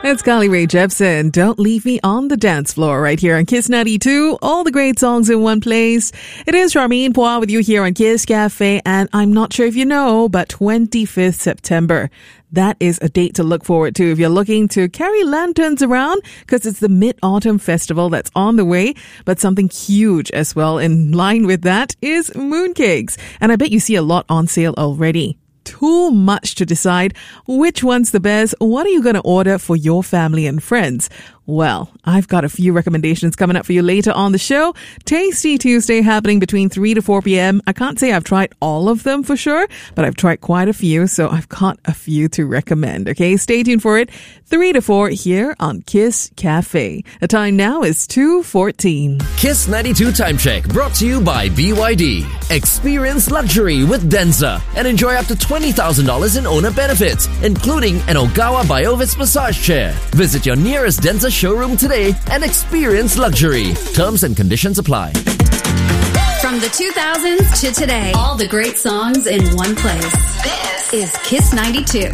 It's Carly Rae Jepsen. Don't leave me on the dance floor right here on Kiss 92. All the great songs in one place. It is Charmaine Poir with you here on Kiss Cafe. And I'm not sure if you know, but 25th September. That is a date to look forward to if you're looking to carry lanterns around, because it's the Mid-Autumn Festival that's on the way. But something huge as well in line with that is mooncakes. And I bet you see a lot on sale already. Too much to decide which one's the best. What are you going to order for your family and friends? Well, I've got a few recommendations coming up for you later on the show. Tasty Tuesday happening between 3 to 4 p.m. I can't say I've tried all of them for sure, but I've tried quite a few, so I've got a few to recommend. Okay, stay tuned for it. 3 to 4 here on Kiss Cafe. The time now is 2:14. Kiss 92 Time Check brought to you by BYD. Experience luxury with Denza and enjoy up to $20,000 in owner benefits, including an Ogawa Biovis massage chair. Visit your nearest Denza showroom today and experience luxury. Terms and conditions apply. From the 2000s to today, all the great songs in one place. This is Kiss 92.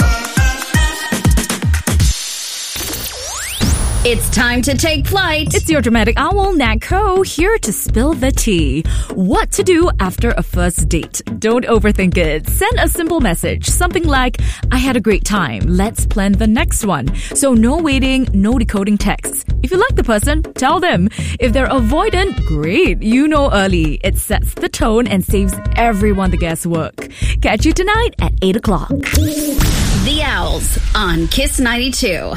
It's time to take flight. It's your dramatic owl, Nat Ko, here to spill the tea. What to do after a first date? Don't overthink it. Send a simple message, something like, I had a great time. Let's plan the next one. So no waiting, no decoding texts. If you like the person, tell them. If they're avoidant, great. You know early. It sets the tone and saves everyone the guesswork. Catch you tonight at 8 o'clock. The Owls on Kiss 92.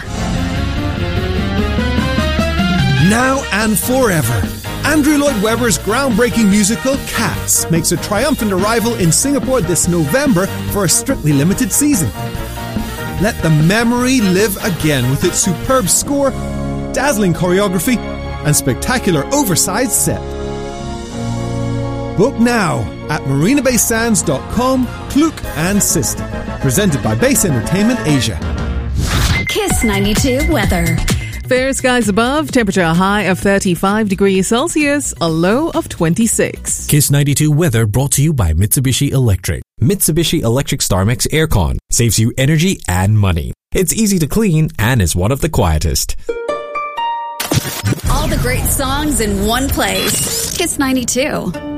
Now and forever. Andrew Lloyd Webber's groundbreaking musical Cats makes a triumphant arrival in Singapore this November for a strictly limited season. Let the memory live again with its superb score, dazzling choreography, and spectacular oversized set. Book now at marinabaysands.com, Klook and Sister. Presented by Base Entertainment Asia. Kiss 92 weather. Fair skies above, temperature a high of 35 degrees Celsius, a low of 26. Kiss 92 weather brought to you by Mitsubishi Electric. Mitsubishi Electric StarMax Aircon saves you energy and money. It's easy to clean and is one of the quietest. All the great songs in one place. Kiss 92.